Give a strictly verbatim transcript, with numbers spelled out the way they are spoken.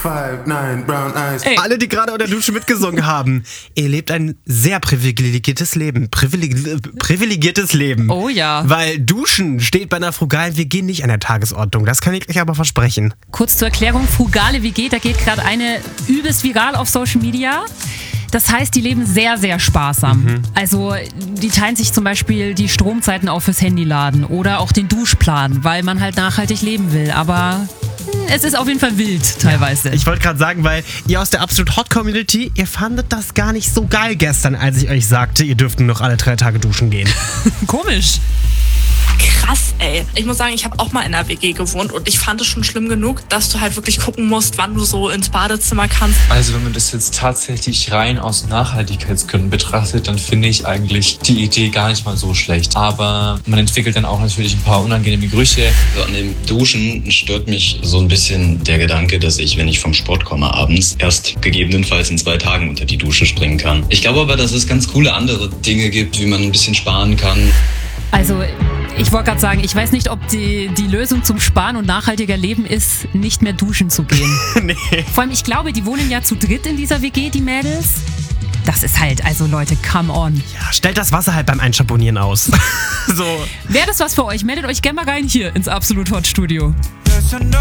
five, nine, brown eyes. Ey. Alle, die gerade unter der Dusche mitgesungen haben, ihr lebt ein sehr privilegiertes Leben. Privileg- privilegiertes Leben. Oh ja. Weil Duschen steht bei einer frugalen W G nicht an der Tagesordnung. Das kann ich euch aber versprechen. Kurz zur Erklärung, frugale W G, da geht gerade eine übelst viral auf Social Media. Das heißt, die leben sehr, sehr sparsam. Mhm. Also die teilen sich zum Beispiel die Stromzeiten auf fürs Handyladen oder auch den Duschplan, weil man halt nachhaltig leben will. Aber es ist auf jeden Fall wild teilweise. Ja, ich wollte gerade sagen, weil ihr aus der Absolut Hot Community, ihr fandet das gar nicht so geil gestern, als ich euch sagte, ihr dürft nur noch alle drei Tage duschen gehen. Komisch. Krass, ey. Ich muss sagen, ich habe auch mal in einer W G gewohnt und ich fand es schon schlimm genug, dass du halt wirklich gucken musst, wann du so ins Badezimmer kannst. Also wenn man das jetzt tatsächlich rein aus Nachhaltigkeitsgründen betrachtet, dann finde ich eigentlich die Idee gar nicht mal so schlecht. Aber man entwickelt dann auch natürlich ein paar unangenehme Gerüche. Also an dem Duschen stört mich so ein bisschen der Gedanke, dass ich, wenn ich vom Sport komme abends, erst gegebenenfalls in zwei Tagen unter die Dusche springen kann. Ich glaube aber, dass es ganz coole andere Dinge gibt, wie man ein bisschen sparen kann. Also ich wollte gerade sagen, ich weiß nicht, ob die, die Lösung zum Sparen und nachhaltiger Leben ist, nicht mehr duschen zu gehen. Nee. Vor allem, ich glaube, die wohnen ja zu dritt in dieser W G, die Mädels. Das ist halt, also Leute, come on. Ja, stellt das Wasser halt beim Einschabonieren aus. So. Wäre das was für euch? Meldet euch gerne mal rein hier ins Absolut Hot Studio.